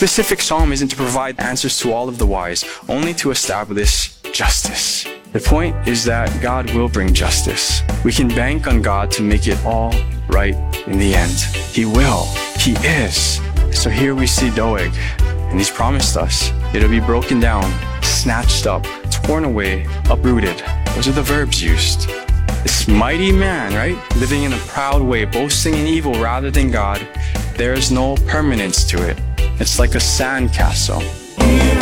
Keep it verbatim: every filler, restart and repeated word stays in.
specific psalm isn't to provide answers to all of the whys, only to establish justice. The point is that God will bring justice. We can bank on God to make it all right in the end. He will. He is. So here we see Doeg, and he's promised us it'll be broken down, snatched up, torn away, uprooted. Those are the verbs used. This mighty man, right? Living in a proud way, boasting in evil rather than God. There is no permanence to it. It's like a sandcastle.